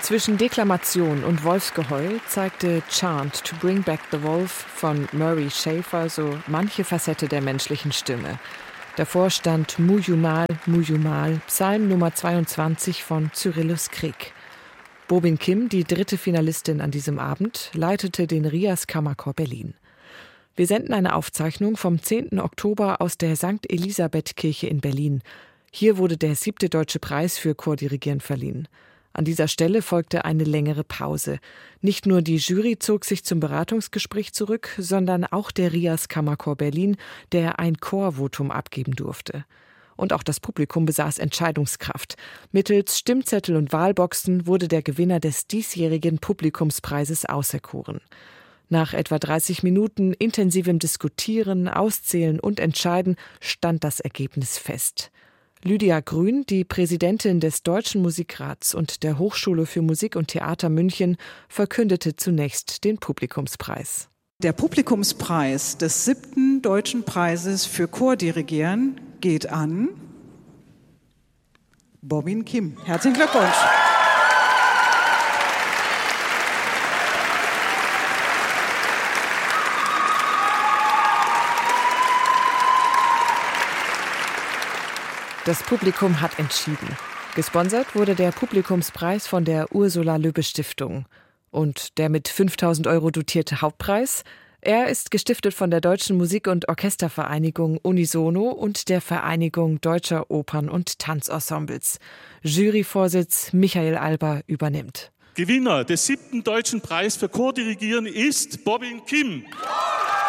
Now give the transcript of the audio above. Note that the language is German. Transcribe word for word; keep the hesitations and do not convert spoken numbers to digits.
Zwischen Deklamation und Wolfsgeheul zeigte Chant to Bring Back the Wolf von Murray Schafer so manche Facette der menschlichen Stimme. Davor stand Muyumal, Muyumal, Psalm Nummer zweiundzwanzig von Cyrillus Krieg. Bobin Kim, die dritte Finalistin an diesem Abend, leitete den Rias Kammerchor Berlin. Wir senden eine Aufzeichnung vom zehnten Oktober aus der Sankt Elisabeth-Kirche in Berlin. Hier wurde der siebte Deutsche Preis für Chordirigieren verliehen. An dieser Stelle folgte eine längere Pause. Nicht nur die Jury zog sich zum Beratungsgespräch zurück, sondern auch der Rias Kammerchor Berlin, der ein Chorvotum abgeben durfte. Und auch das Publikum besaß Entscheidungskraft. Mittels Stimmzettel und Wahlboxen wurde der Gewinner des diesjährigen Publikumspreises auserkoren. Nach etwa dreißig Minuten intensivem Diskutieren, Auszählen und Entscheiden stand das Ergebnis fest. Lydia Grün, die Präsidentin des Deutschen Musikrats und der Hochschule für Musik und Theater München, verkündete zunächst den Publikumspreis. Der Publikumspreis des siebten Deutschen Preises für Chordirigieren geht an Bobin Kim. Herzlichen Glückwunsch. Das Publikum hat entschieden. Gesponsert wurde der Publikumspreis von der Ursula-Löbe-Stiftung. Und der mit fünftausend Euro dotierte Hauptpreis? Er ist gestiftet von der Deutschen Musik- und Orchestervereinigung Unisono und der Vereinigung Deutscher Opern- und Tanzensembles. Juryvorsitz Michael Alber übernimmt. Gewinner des siebten Deutschen Preis für Chordirigieren ist Bobin Kim.